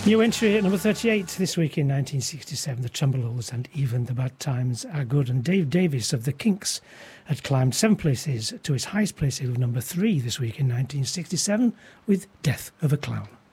New entry at number 38 this week in 1967, The Trumbull's and Even the Bad Times Are Good. And Dave Davies of the Kinks had climbed 7 places to his highest place of number 3 this week in 1967 with Death of a Clown.